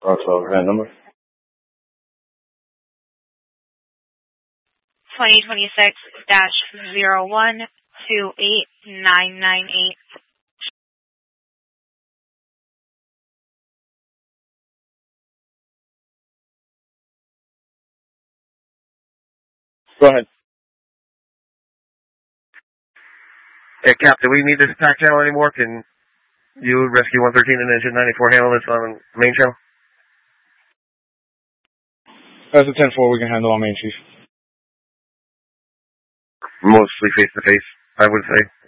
Also, that number? 2026-01-28998. Go ahead. Hey, Cap, do we need this attack channel anymore? Can you, Rescue 113 and Engine 94, handle this on main channel? That's a 10-4 we can handle on main, Chief. Mostly face-to-face, I would say.